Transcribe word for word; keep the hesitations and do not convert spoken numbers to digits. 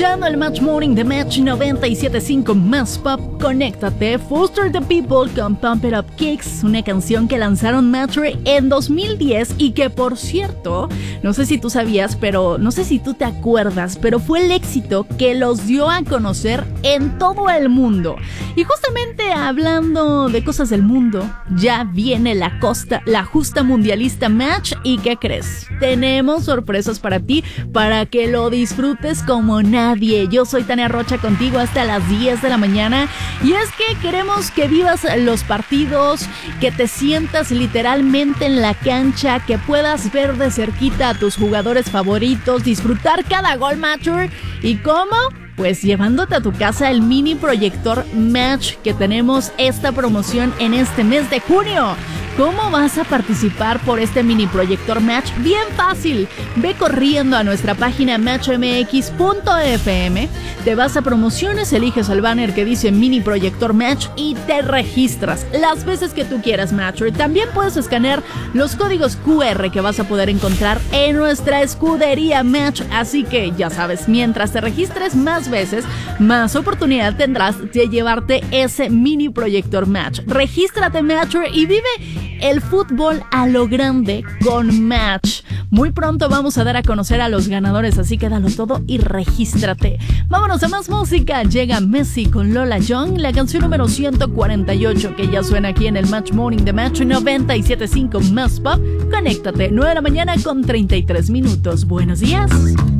escuchando el Match Morning de Match noventa y siete punto cinco Más Pop. Conéctate, Foster the People con Pump It Up Kicks, una canción que lanzaron Matre en dos mil diez y que, por cierto, no sé si tú sabías, pero no sé si tú te acuerdas, pero fue el éxito que los dio a conocer en todo el mundo. Y justamente hablando de cosas del mundo, ya viene la costa, la justa mundialista Match. ¿Y qué crees? Tenemos sorpresas para ti, para que lo disfrutes como nadie. Yo soy Tania Rocha contigo hasta las diez de la mañana. Y es que queremos que vivas los partidos, que te sientas literalmente en la cancha, que puedas ver de cerquita a tus jugadores favoritos, disfrutar cada gol, Matcher. ¿Y cómo? Pues llevándote a tu casa el mini proyector Match, que tenemos esta promoción en este mes de junio. ¿Cómo vas a participar por este mini proyector Match? Bien fácil. Ve corriendo a nuestra página match m x punto f m, te vas a promociones, eliges el banner que dice mini proyector Match y te registras las veces que tú quieras, Matcher. También puedes escanear los códigos cu erre que vas a poder encontrar en nuestra escudería Match. Así que ya sabes, mientras te registres más veces, más oportunidad tendrás de llevarte ese mini proyector Match. Regístrate, Matcher, y vive el fútbol a lo grande con Match. Muy pronto vamos a dar a conocer a los ganadores, así que dalo todo y regístrate. Vámonos a más música. Llega Messi con Lola Young, la canción número ciento cuarenta y ocho, que ya suena aquí en el Match Morning de Match noventa y siete punto cinco Más Pop. Conéctate, nueve de la mañana con treinta y tres minutos. Buenos días.